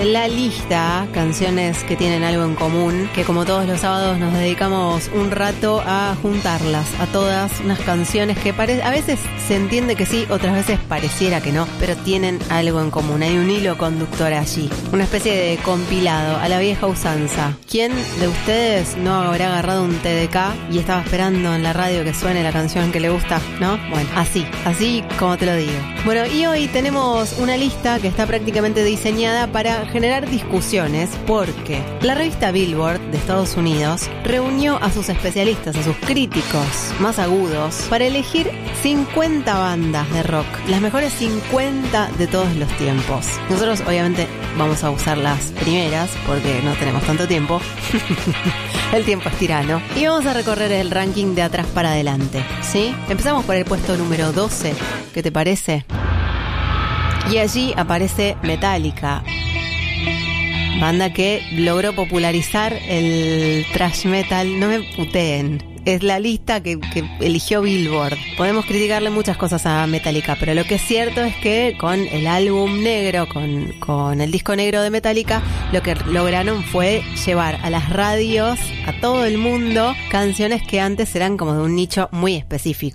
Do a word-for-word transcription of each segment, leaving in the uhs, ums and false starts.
la lista, canciones que tienen algo en común, que como todos los sábados nos dedicamos un rato a juntarlas, a todas unas canciones que pare- a veces se entiende que sí, otras veces pareciera que no, pero tienen algo en común, hay un hilo conductor allí, una especie de compilado a la vieja usanza. ¿Quién de ustedes no habrá agarrado un T D K y estaba esperando en la radio que suene la canción que le gusta, no? Bueno, así, así como te lo digo. Bueno, y hoy tenemos una lista que está prácticamente diseñada para generar discusiones porque la revista Billboard de Estados Unidos reunió a sus especialistas, a sus críticos más agudos, para elegir cincuenta bandas de rock, las mejores cincuenta de todos los tiempos. Nosotros obviamente vamos a usar las primeras porque no tenemos tanto tiempo. El tiempo es tirano. Y vamos a recorrer el ranking de atrás para adelante, ¿sí? Empezamos por el puesto número doce, ¿qué te parece? Y allí aparece Metallica, banda que logró popularizar el thrash metal. No me puteen, es la lista que, que eligió Billboard. Podemos criticarle muchas cosas a Metallica, pero lo que es cierto es que con el álbum negro, con, con el disco negro de Metallica, lo que lograron fue llevar a las radios, a todo el mundo, canciones que antes eran como de un nicho muy específico.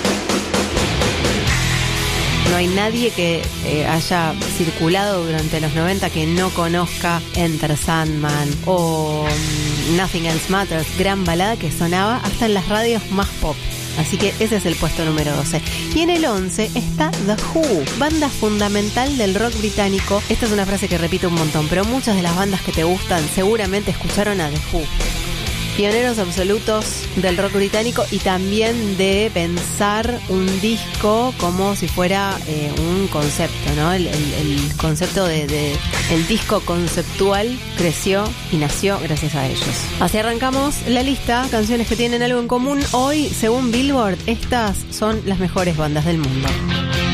No hay nadie que eh, haya circulado durante los noventa que no conozca Enter Sandman o um, Nothing Else Matters, gran balada que sonaba hasta en las radios más pop. Así que ese es el puesto número doce. Y en el once está The Who, banda fundamental del rock británico. Esta es una frase que repito un montón, pero muchas de las bandas que te gustan seguramente escucharon a The Who. Pioneros absolutos del rock británico y también de pensar un disco como si fuera eh, un concepto, ¿no? El, el, el concepto de, de el disco conceptual creció y nació gracias a ellos. Así arrancamos la lista, canciones que tienen algo en común. Hoy, según Billboard, estas son las mejores bandas del mundo.